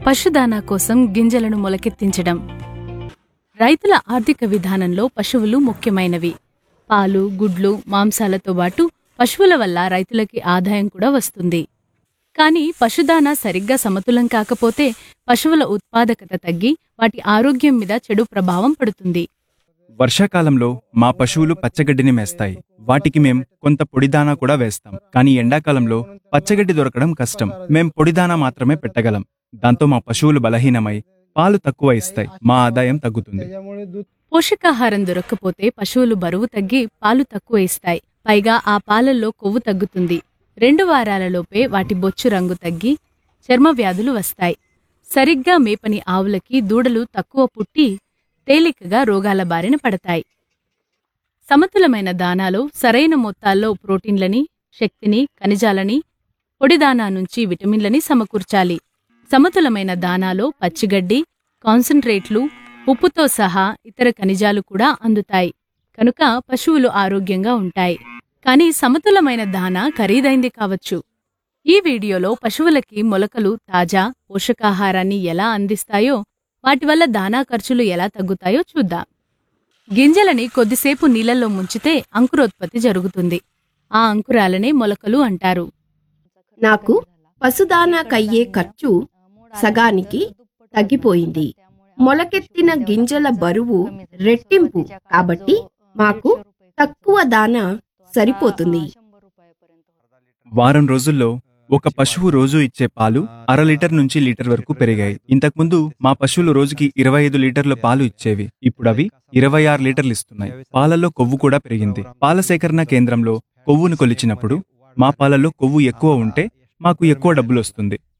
పశుదానా కోసం గింజలను మొలకెత్తించడం. రైతుల ఆర్థిక విధానంలో పశువులు ముఖ్యమైనవి. పాలు, గుడ్లు, మాంసాలతో పాటు పశువుల వల్ల రైతులకి ఆదాయం కూడా వస్తుంది. కానీ పశుదానా సరిగ్గా సమతులం కాకపోతే పశువుల ఉత్పాదకత తగ్గి వాటి ఆరోగ్యం మీద చెడు ప్రభావం పడుతుంది. వర్షాకాలంలో మా పశువులు పచ్చగడ్డిని మేస్తాయి. వాటికి మేం కొంత పొడిదానా కూడా వేస్తాం. కానీ ఎండాకాలంలో పచ్చగడ్డి దొరకడం కష్టం. మేం పొడిదానా మాత్రమే పెట్టగలం. దాంతో మా పశువులు బలహీనమై పాలు తక్కువ ఇస్తాయి. మా ఆదాయం తగ్గుతుంది. పోషకాహారం దొరక్కపోతే పశువులు బరువు తగ్గి పాలు తక్కువ ఇస్తాయి. పైగా ఆ పాలల్లో కొవ్వు తగ్గుతుంది. 2 వారాలలోపే వాటి బొచ్చు రంగు తగ్గి చర్మ వ్యాధులు వస్తాయి. సరిగ్గా మేపని ఆవులకి దూడలు తక్కువ పుట్టి తేలికగా రోగాల బారిన పడతాయి. సమతులమైన దానాలో సరైన మొత్తాల్లో ప్రోటీన్లని, శక్తిని, ఖనిజాలని, పొడిదానా నుంచి విటమిన్లని సమకూర్చాలి. సమతులమైన దానాలో పచ్చిగడ్డి, కాన్సంట్రేట్లు, ఉప్పుతో సహా ఇతర ఖనిజాలు కూడా అందుతాయి. కనుక పశువులు ఆరోగ్యంగా ఉంటాయి. కానీ సమతులమైన దానా ఖరీదైంది కావచ్చు. ఈ వీడియోలో పశువులకి మొలకలు, తాజా పోషకాహారాన్ని ఎలా అందిస్తాయో, వాటి వల్ల దానా ఖర్చులు ఎలా తగ్గుతాయో చూద్దాం. గింజలని కొద్దిసేపు నీళ్లలో ముంచితే అంకురోత్పత్తి జరుగుతుంది. ఆ అంకురాలనే మొలకలు అంటారు. నాకు పశుదానాకయ్యే ఖర్చు సగానికి తగ్గిపోయింది. మొలకెత్తిన గింజల బరువు రెట్టింపు కాబట్టి మాకు తక్కువ దానా సరిపోతుంది. వారం రోజుల్లో ఒక పశువు రోజు ఇచ్చే పాలు 1/2 లీటర్ నుంచి లీటర్ వరకు పెరిగాయి. ఇంతకుముందు మా పశువులు రోజుకి 25 లీటర్ల పాలు ఇచ్చేవి. ఇప్పుడు అవి 26 లీటర్లు ఇస్తున్నాయి. పాలలో కొవ్వు కూడా పెరిగింది. పాల సేకరణ కేంద్రంలో కొవ్వును కొలిచినప్పుడు మా పాలలో కొవ్వు ఎక్కువ ఉంటే మాకు ఎక్కువ డబ్బులు వస్తుంది.